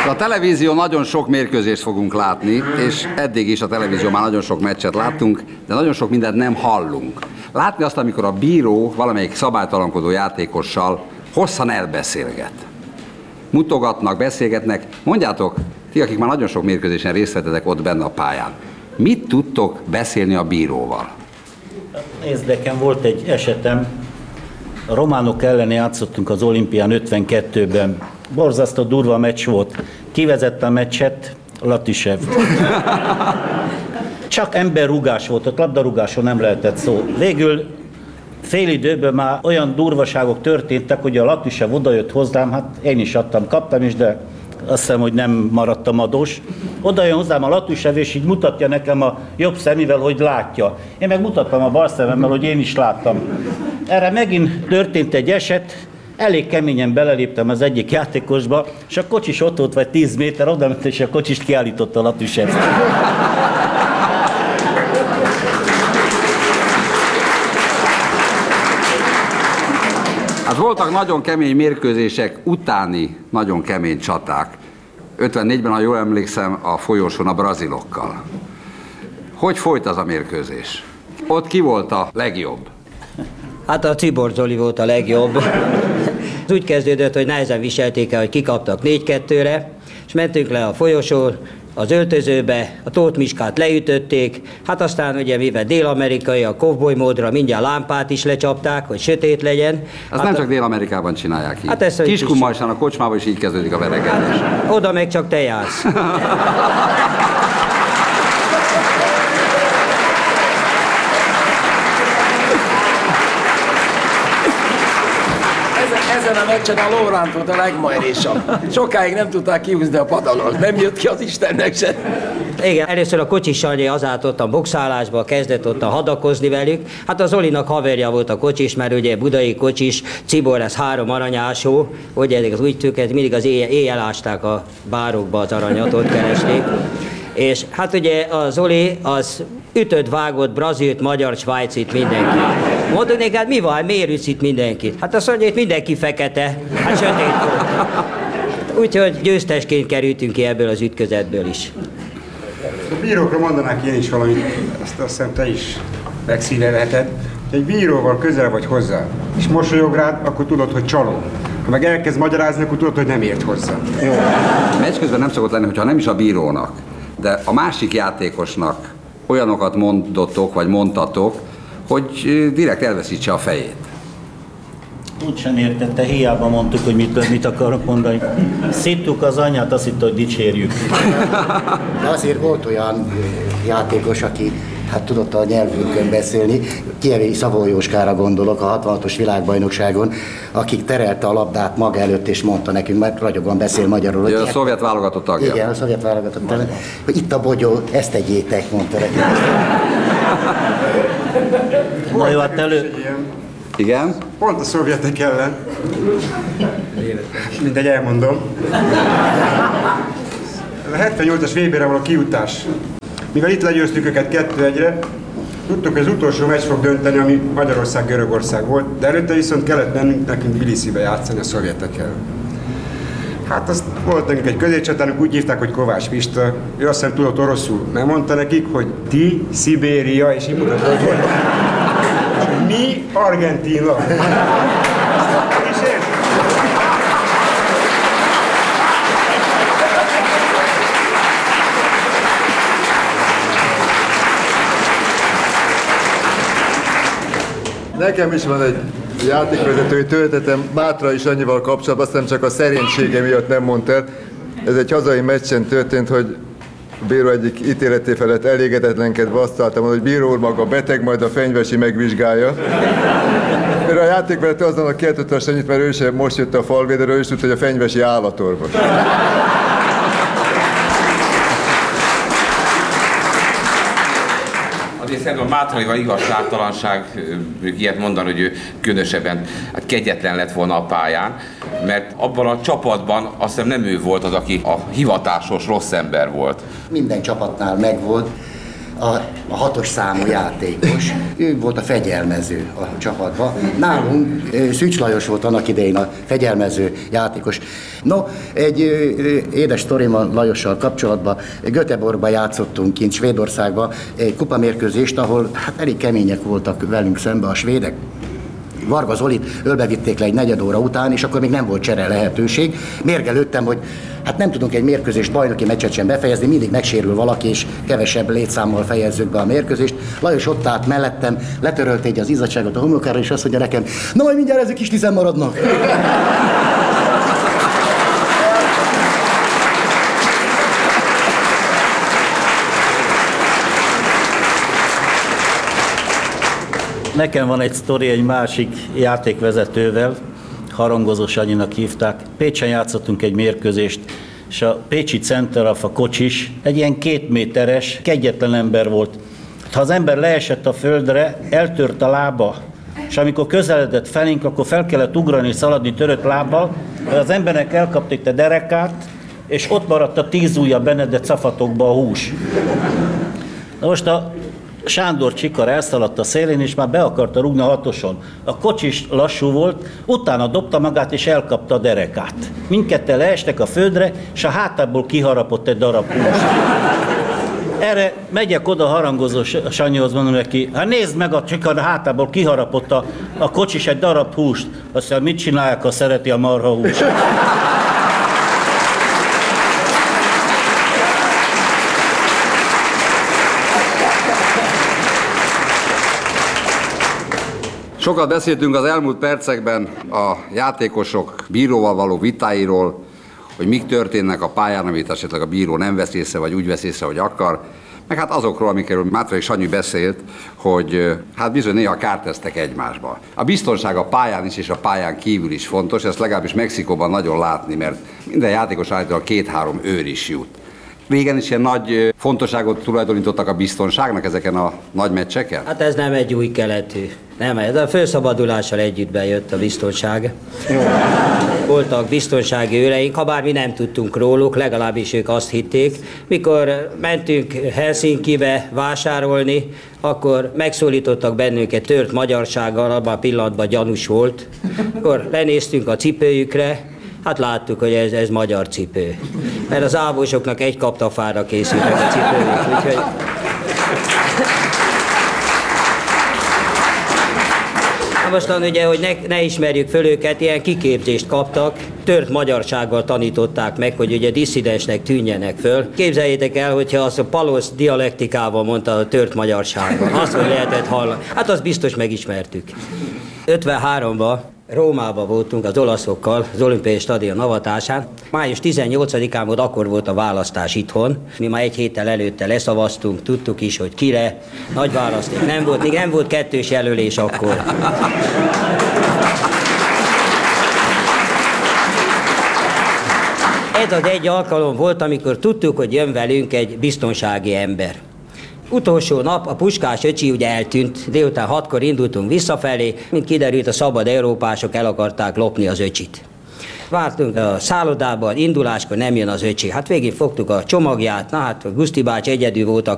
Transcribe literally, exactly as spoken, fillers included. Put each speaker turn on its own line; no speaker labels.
A televízió nagyon sok mérkőzést fogunk látni, és eddig is a televízió már nagyon sok meccset láttunk, de nagyon sok mindent nem hallunk. Látni azt, amikor a bíró valamelyik szabálytalankodó játékossal hosszan elbeszélget. Mutogatnak, beszélgetnek. Mondjátok, ti, akik már nagyon sok mérkőzésen részt vettetek ott benne a pályán, mit tudtok beszélni a bíróval?
Nézd, nekem volt egy esetem, a románok ellen játszottunk az olimpián ötvenkettőben. Borzasztó durva meccs volt. Kivezette a meccset Latisev. Csak emberrugás volt, ott labdarúgáson nem lehetett szó. Végül fél időben már olyan durvaságok történtek, hogy a Latisev odajött hozzám, hát én is adtam, kaptam is, de azt hiszem, hogy nem maradtam adós. Oda jön hozzám a Latisev, és így mutatja nekem a jobb szemével, hogy látja. Én meg mutattam a bal szememmel, hogy én is láttam. Erre megint történt egy eset, elég keményen beleléptem az egyik játékosba, és a kocsis ott volt, vagy tíz méter, oda ment, és a kocsist kiállította a Latisev.
Hát voltak nagyon kemény mérkőzések utáni nagyon kemény csaták. ötvennégyben, ha jól emlékszem, a folyosón a brazilokkal. Hogy folyt az a mérkőzés? Ott ki volt a legjobb?
Hát a Czibor Zoli volt a legjobb. Ez úgy kezdődött, hogy nehezen viselték el, hogy kikaptak négy kettőre, és mentünk le a folyosón, az öltözőbe, a Tóth Miskát leütötték, hát aztán ugye mivel dél-amerikai, a cowboy módra mindjárt lámpát is lecsapták, hogy sötét legyen.
Azt
hát
nem
a...
csak Dél-Amerikában csinálják így.
Hát
Kiskunmajsán a kocsmában is így kezdődik a verekedés.
Oda meg csak te jársz.
Ezen a meccsen a Lóránt volt a legmajrésabb. Sokáig nem tudták kihúzni a padalon, nem jött ki az Istennek se.
Igen, először a kocsis Sanyi az állt ott a boxálásba, kezdett ott a hadakozni velük. Hát az Zolinak haverja volt a kocsis, mert ugye budai kocsis, Czibor, ez három aranyásó, ugye az úgy tűket, mindig az éjjel, éjjel ásták a bárokba az aranyat, ott keresték. És hát ugye a Zoli az ütött, vágott, brazilt, magyar, svájcit, mindenki. Mondod neki, hát mi van, miért ütsz itt mindenkit? Hát azt mondja, hogy mindenki fekete, hát sötét volt. Úgyhogy győztesként kerültünk ki ebből az ütközetből is.
A bírókra mondanák én is valamit, azt azt hiszem te is megszílelheted. Egy bíróval közel vagy hozzá, és mosolyog rád, akkor tudod, hogy csaló. Ha meg elkezd magyarázni, akkor tudod, hogy nem ért hozzá. Jó.
Meccs közben nem szokott lenni, hogyha nem is a bírónak, de a másik játékosnak olyanokat mondottok, vagy mondtatok, hogy direkt elveszítse a fejét.
Úgy sem értette, hiába mondtuk, hogy mit, mit akarok mondani. Szittuk az anyát, azt hitt, hogy dicsérjük.
De azért volt olyan játékos, aki hát tudott a nyelvünkön beszélni, Kievi Szabó Jóskára gondolok, a hatvanhatos világbajnokságon, akik terelte a labdát maga előtt, és mondta nekünk, mert ragyogan beszél magyarul. Hogy
a szovjet válogatott tagja.
Igen, a szovjet válogatott tagja. Hogy itt a bogyó, ezt tegyétek, mondta nekünk.
Na jó, hát elő...
Igen?
Pont a szovjetek ellen. Mindegy, elmondom. A hetvennyolcas vé bére való kijutás. Mivel itt legyőztük őket kettő egyre, tudtuk, hogy az utolsó meccs fog dönteni, ami Magyarország-Görögország volt, de előtte viszont kellett mennünk nekünk Tbilisibe játszani a szovjetekkel. Hát azt volt nekünk egy középcsatárunk, úgy hívták, hogy Kovács Pista. Ő azt hiszem tudott oroszul. Nem mondta nekik, hogy ti, Szibéria, és így mutatta, hogy volt. Mi, Argentína. És én?
Nekem is van egy játékvezetői történetem, Mátra is annyival kapcsolatban, azt nem csak a szerénysége miatt nem mondta el. Ez egy hazai meccsen történt, hogy a bíró egyik ítéleté felett elégedetlenkedve azt álltam, hogy bíró úr maga beteg, majd a fenyvesi megvizsgálja. Mert a játékvezető azonnal kiáltotta a Sanyit, mert ő sem most jött a falvédelő, ő is tudta, hogy a fenyvesi állatorvos.
Azért szerintem a Mátraival igazságtalanság ilyet mondani, hogy ő különösebben hát kegyetlen lett volna a pályán, mert abban a csapatban azt hiszem nem ő volt az, aki a hivatásos rossz ember volt.
Minden csapatnál megvolt. a, a hatos számú játékos, ő volt a fegyelmező a csapatban. Nálunk Szűcs Lajos volt annak idején a fegyelmező játékos. No, egy édes sztorim van Lajossal kapcsolatban. Göteborgban játszottunk kint Svédországban egy kupamérkőzést, ahol hát elég kemények voltak velünk szembe a svédek. Varga Zolit ölbevitték le egy negyed óra után, és akkor még nem volt csere lehetőség. Mérgelődtem, hogy hát nem tudunk egy mérkőzést, bajnoki meccset sem befejezni, mindig megsérül valaki, és kevesebb létszámmal fejezzük be a mérkőzést. Lajos ott állt mellettem, letörölt egy az izzadságot a homlokára, és azt mondja nekem, na majd mindjárt ezek is tizen maradnak.
Nekem van egy sztori egy másik játékvezetővel, Harangozó Sanyinak hívták. Pécsen játszottunk egy mérkőzést, és a pécsi centeraf, a Kocsis, egy ilyen két méteres, kegyetlen ember volt. Ha az ember leesett a földre, eltört a lába, és amikor közeledett felénk, akkor fel kellett ugrani, szaladni törött lábbal, az embernek elkapták a derekát, és ott maradt a tíz ujja benne, de cafatokba a hús. Na most a Sándor Csikar elszaladt a szélén, és már be akarta rúgni a hatoson. A Kocsis lassú volt, utána dobta magát, és elkapta a derekát. Mindketten leestek a földre, és a hátából kiharapott egy darab húst. Erre megyek oda Harangozó Sanyihoz, mondom neki, hát nézd meg, a Csikar hátából kiharapott a, a Kocsis egy darab húst. Azt mondja, mit csinálják, ha szereti a marha húst?
Sokat beszéltünk az elmúlt percekben a játékosok bíróval való vitáiról, hogy mik történnek a pályán, amit esetleg a bíró nem vesz észre, vagy úgy vesz észre, hogy akar, meg hát azokról, amikről Mátrai Sanyi beszélt, hogy hát bizony néha kártesztek egymásba. A biztonság a pályán is és a pályán kívül is fontos, ezt legalábbis Mexikóban nagyon látni, mert minden játékos állítólag két-három őr is jut. Régen is ilyen nagy fontosságot tulajdonítottak a biztonságnak ezeken a nagy meccseken?
Hát ez nem egy új keletű. Nem, ez a felszabadulással együtt bejött a biztonság. Voltak biztonsági őreink, ha bár mi nem tudtunk róluk, legalábbis ők azt hitték. Mikor mentünk Helsinkibe vásárolni, akkor megszólítottak bennünket tört magyarsággal, abban a pillanatban gyanús volt. Akkor lenéztünk a cipőjükre, hát láttuk, hogy ez, ez magyar cipő. Mert az ávósoknak egy kaptafára készültek a cipőjük, úgyhogy... Mostan ugye, hogy ne, ne ismerjük föl őket, ilyen kiképzést kaptak, tört magyarsággal tanították meg, hogy ugye disszidensnek tűnjenek föl. Képzeljétek el, hogyha azt a palosz dialektikával mondta a tört magyarsággal, azt, hogy lehetett hallani. Hát azt biztos megismertük. ötvenháromban Rómában voltunk az olaszokkal, az olimpiai stadion avatásán. május tizennyolcadikán volt, akkor volt a választás itthon. Mi már egy héttel előtte leszavaztunk, tudtuk is, hogy kire. Nagy választék nem volt, még nem volt kettős jelölés akkor. Ez az egy alkalom volt, amikor tudtuk, hogy jön velünk egy biztonsági ember. Utolsó nap a Puskás öcsi ugye eltűnt, délután hatkor indultunk visszafelé, mint kiderült, a szabad európások el akarták lopni az öcsit. Vártunk a szállodában, induláskor nem jön az öcsi. Hát végig fogtuk a csomagját, na hát Guszti bácsi egyedül volt,